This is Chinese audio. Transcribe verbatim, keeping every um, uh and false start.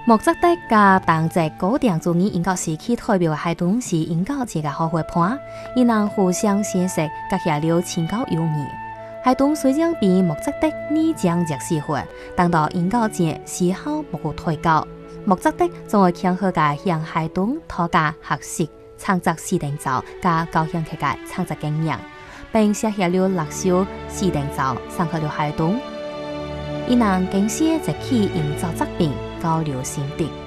莫扎特甲同齐古典主义音乐时期代表的海东是音乐节嘅好伙伴，伊能互相相识，结下了情感友谊。海东虽然比莫扎特年长若四岁，但到音乐节时候无顾退教。莫扎特总会强好嘅向海东讨教学习创作四重奏，加教向佢嘅创作经验，并写下了六首四重奏送给了海东。伊能经写一起营造作品交流心得。